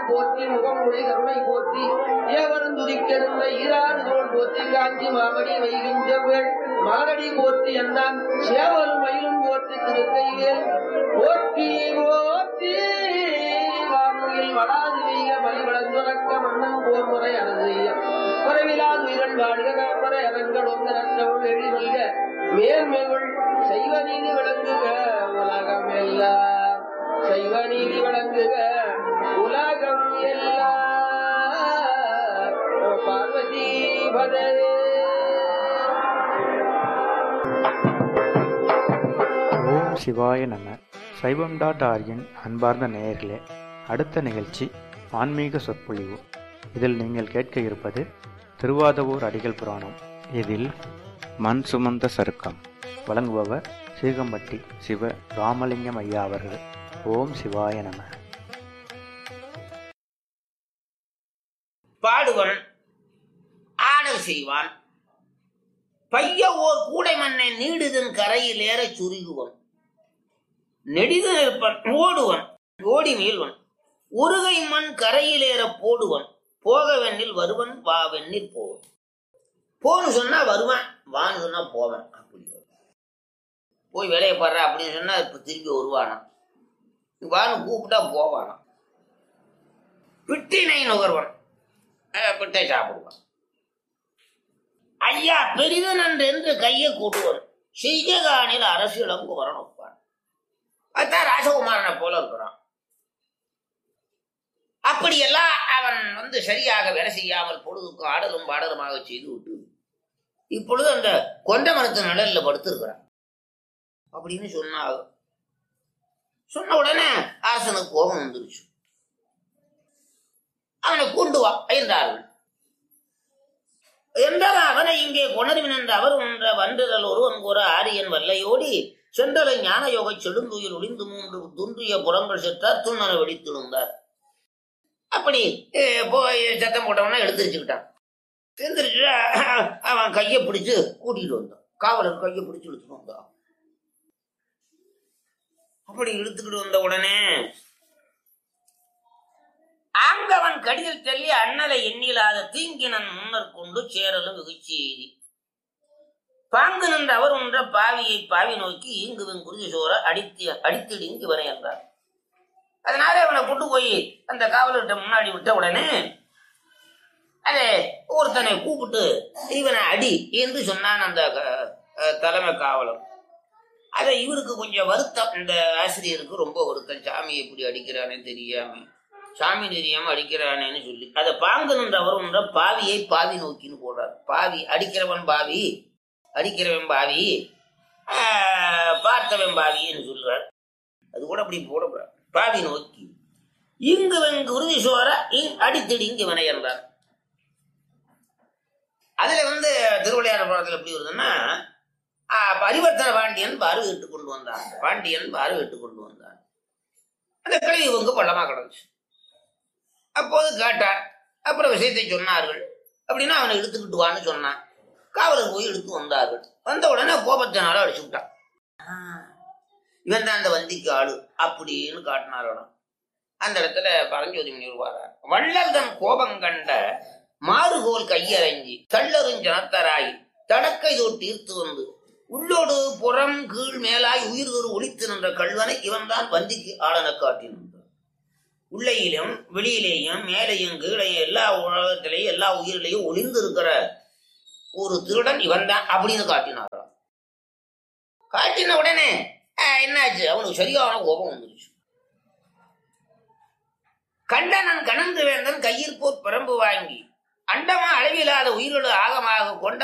போற்றி முகமுறை கருணை போற்றி ஏவரும் துதிக்கெடுந்த ஈராறு தோல் போற்றி காஞ்சி மாமணி வைகின்றவள் மலரடி போற்றி என்றான் சேவலும் மயிலும் போற்றி திருக்கையில் போற்றி போற்றி வானுயில் வளாது வெய்க மலிவளந்துறக்க மன்னன் போர் முறை அணுதிய குறைவிலாது உயிரன் வாழ்க காப்பரை அரங்கள் ஒன்றவள் எழுதி கொள்க மேன்மைகள் செய்வ நீதி விளங்குக உலகம் எல்லாம் செய்வ நீதி விளங்குக உலகம் எல்லாம் பார்வதி பதே. ஓம் சிவாய நம. சைவம்.org-இன் அன்பார்ந்த நேயர்களே, அடுத்த நிகழ்ச்சி ஆன்மீக சொற்பொழிவு. இதில் நீங்கள் கேட்க இருப்பது திருவாதவூர் அடிகள் புராணம். இதில் மண் சுமந்த சருக்கம் வழங்குபவர் சீகம்பட்டி சிவ ராமலிங்கம் ஐயா அவர்கள். ஓம் சிவாய நம. பாடுவன் ஆடல் செய்வான், பைய ஓர் கூடை மண்ணை நீடுதன் கரையில் ஏற சுருகுவன், நெடிது நிற்பன் ஓடுவன் ஓடி மீள்வன், உருகை மண் கரையில் ஏற போடுவன், போக வெண்ணில் வருவன் வா வெண்ணில் போவன். போன்னு சொன்னா வருவான், வான்னு சொன்னா போவன். அப்படி போய் வேலையை பாடுற அப்படின்னு சொன்னா இப்ப திருப்பி வருவானா, வான்னு கூப்பிட்டா போவானா. பிட்டினை நுகர்வன், பிட்டை சாப்பிடுவான். ஐயா பெரிதன் என்று கையை கூட்டுவன், செய்கானில் அரசு இளங்கு வரணுப்பான். அதான் ராசகுமாரனை போல இருக்கிறான். அப்படியெல்லாம் அவன் சரியாக வேலை செய்யாமல் பொழுதுக்கும் ஆடலும் பாடலுமாக செய்து விட்டு இப்பொழுது அந்த கொண்ட மரத்து நிழல்ல படுத்திருக்கிறான் அப்படின்னு சொன்னாங்க. சொன்ன உடனே அரசனுக்கு கோபம் வந்துருச்சு. அவனை கொண்டு வா என்றார்கள். என்றால் அவனை இங்கே கொணர்வின் என்ற அவர் ஒன்ற வன்றுதல் ஒருவன் கூற ஆரியன் வல்லையோடி சென்றலை ஞான யோக செடுந்துயில் ஒளிந்து மூன்று துன்றிய புறங்கள் செற்றார் துண்ணன வெடித்திருந்தார். அப்படி போய் சத்தம் போட்டவனா எடுத்துருச்சுக்கிட்டான். எழுந்திரிச்சு அவன் கையை பிடிச்சு கூட்டிட்டு வந்தான். காவலர் கையை பிடிச்சு இழுத்துட்டு வந்தான். அப்படி இழுத்துக்கிட்டு வந்த உடனே ஆங்கவன் கடிதல் தள்ளி அண்ணலை எண்ணிலாத தீங்கினன் முன்னர் கொண்டு சேரலும் வெகுச்சி எய்தி பாங்கு நின்ற அவர் ஒன்ற பாவியை பாவி நோக்கி ஈங்குவன் குருதி சோர அடித்திடு இங்கு வரை என்றார். அதனால அவனை கொண்டு போய் அந்த காவலர்கிட்ட முன்னாடி விட்ட உடனே அதை ஒருத்தனை கூப்பிட்டு இவனை அடி என்று சொன்னான் அந்த தலைமை காவலர். அதை இவருக்கு கொஞ்சம் வருத்தம், இந்த ஆசிரியருக்கு ரொம்ப வருத்தம். சாமி எப்படி அடிக்கிறானே தெரியாம, சாமி தெரியாம அடிக்கிறானேன்னு சொல்லி அதை பாங்கு நின்ற அவர் ஒன்ற பாவியை பாவி நோக்கின்னு போடுறார். பாவி அடிக்கிறவன் பாவி, அடிக்கிறவன் பாவி, பார்த்தவன் பாவின்னு சொல்றார். அது கூட அப்படி போடக்கூடாது. பாவி நோக்கி இங்கு வெங்கு உறுதி சோர அடித்திடு இங்கு வினை என்றார். அதுல திருவிளையாடல் படத்துல எப்படி வருதுன்னா, பரிவர்த்தன பாண்டியன் பார்வை இட்டு கொண்டு வந்தான். பாண்டியன் பார்வை இட்டு கொண்டு வந்தான். அந்த கிழவி இவங்க பள்ளமா கிடந்துச்சு. அப்போது கேட்டார். அப்புறம் விஷயத்தை சொன்னார்கள். அப்படின்னா அவனை எடுத்துக்கிட்டு வான்னு சொன்னான். காவலர் போய் எடுத்து வந்தார்கள். வந்த உடனே கோபத்தினால அடிச்சு விட்டான். இவன் தான் அந்த வந்திக்கு ஆளு அப்படின்னு காட்டினாரோட அந்த இடத்துல பரஞ்சோதி முனிவர் வள்ளல் தன் கோபம் கண்ட மாறுகோல் கையறைஞ்சி தள்ளருஞ்சனத்தராய் தடக்கை தொட்டு ஈர்த்து வந்து உள்ளோடு புறம் கீழ் மேலாய் உயிர்தொரு ஒளித்து நின்ற கல்வனை இவன் தான் வந்திக்கு ஆளன காட்டினார். உள்ளையிலும் வெளியிலேயும் மேலையும் கீழையும் எல்லா உலகத்திலையும் எல்லா உயிரிலையும் ஒளிந்து இருக்கிற ஒரு திருடன் இவன் தான் அப்படின்னு காட்டினாராம். காட்டின உடனே என்னாச்சு, அவனுக்கு சரியான கோபம் வந்துருச்சு. கண்டனன் கணந்து வேந்தன் கையிற்போர் பிரம்பு வாங்கி அண்டமா அளவில்லாத உயிரோடு ஆகமாக கொண்ட